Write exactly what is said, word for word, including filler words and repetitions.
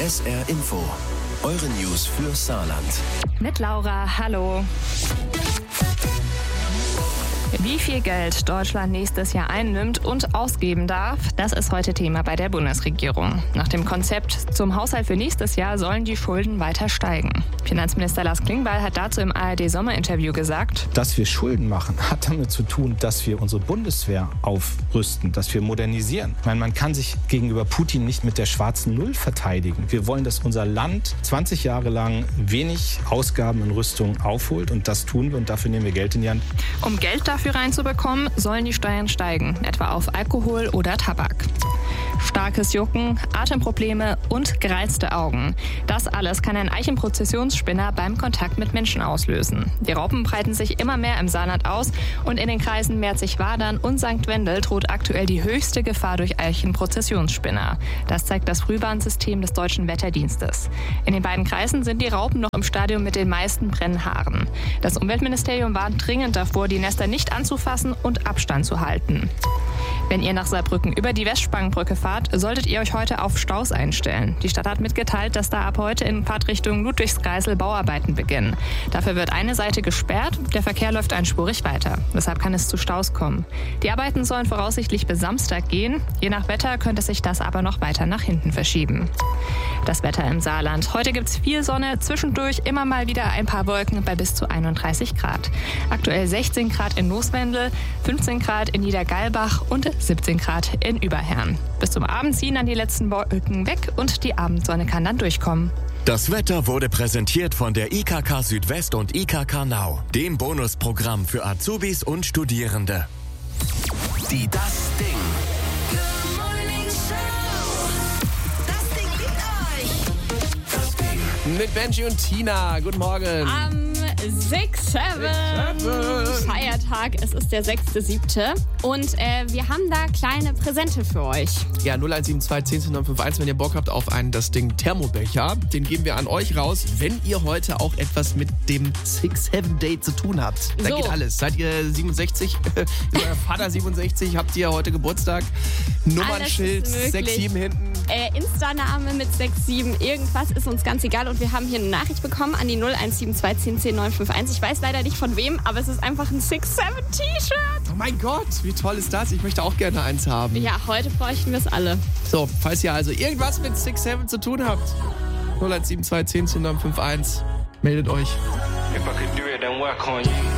S R Info. Eure News für Saarland. Mit Laura, hallo. Wie viel Geld Deutschland nächstes Jahr einnimmt und ausgeben darf, das ist heute Thema bei der Bundesregierung. Nach dem Konzept zum Haushalt für nächstes Jahr sollen die Schulden weiter steigen. Finanzminister Lars Klingbeil hat dazu im A R D-Sommerinterview gesagt: Dass wir Schulden machen, hat damit zu tun, dass wir unsere Bundeswehr aufrüsten, dass wir modernisieren. Ich meine, man kann sich gegenüber Putin nicht mit der schwarzen Null verteidigen. Wir wollen, dass unser Land zwanzig Jahre lang wenig Ausgaben in Rüstung aufholt, und das tun wir, und dafür nehmen wir Geld in die Hand. Um Geld dafür reinzubekommen, sollen die Steuern steigen, etwa auf Alkohol oder Tabak. Starkes Jucken, Atemprobleme und gereizte Augen. Das alles kann ein Eichenprozessionsspinner beim Kontakt mit Menschen auslösen. Die Raupen breiten sich immer mehr im Saarland aus, und in den Kreisen Merzig-Wadern und Sankt Wendel droht aktuell die höchste Gefahr durch Eichenprozessionsspinner. Das zeigt das Frühwarnsystem des Deutschen Wetterdienstes. In den beiden Kreisen sind die Raupen noch im Stadium mit den meisten Brennhaaren. Das Umweltministerium warnt dringend davor, die Nester nicht anzufassen und Abstand zu halten. Wenn ihr nach Saarbrücken über die Westspangenbrücke fahrt, solltet ihr euch heute auf Staus einstellen. Die Stadt hat mitgeteilt, dass da ab heute in Fahrtrichtung Ludwigskreisel Bauarbeiten beginnen. Dafür wird eine Seite gesperrt, der Verkehr läuft einspurig weiter. Deshalb kann es zu Staus kommen. Die Arbeiten sollen voraussichtlich bis Samstag gehen. Je nach Wetter könnte sich das aber noch weiter nach hinten verschieben. Das Wetter im Saarland. Heute gibt es viel Sonne, zwischendurch immer mal wieder ein paar Wolken bei bis zu einunddreißig Grad. Aktuell sechzehn Grad in Nooswendel, fünfzehn Grad in Niedergalbach und siebzehn Grad in Überherrn. Bis zum Abend ziehen dann die letzten Wolken weg und die Abendsonne kann dann durchkommen. Das Wetter wurde präsentiert von der I K K Südwest und I K K Now, dem Bonusprogramm für Azubis und Studierende. Die Das Ding. Good Morning Show. Das Ding liegt euch. Das Ding. Mit Benji und Tina. Guten Morgen. Am sechs sieben Feiertag. Es ist der sechste siebte Und äh, wir haben da kleine Präsente für euch. Ja, null eins sieben zwei zehn neun fünf eins, wenn ihr Bock habt auf einen Das Ding Thermobecher. Den geben wir an euch raus, wenn ihr heute auch etwas mit dem six seven Date zu tun habt. Da So. geht alles. Seid ihr siebenundsechzig? Ist euer Vater siebenundsechzig? Habt ihr heute Geburtstag? Nummernschild, Alles ist möglich. sechs sieben hinten. Äh, Insta-Name mit sechs sieben, irgendwas ist uns ganz egal. Und wir haben hier eine Nachricht bekommen an die null eins sieben zwei zehn zehn neun fünf eins. Ich weiß leider nicht von wem, aber es ist einfach ein six seven T-Shirt. Oh mein Gott, wie toll ist das? Ich möchte auch gerne eins haben. Ja, heute bräuchten wir es alle. So, falls ihr also irgendwas mit six seven zu tun habt, null eins sieben zwei zehn zehn neun fünf eins, meldet euch. If I could do it, then work on you.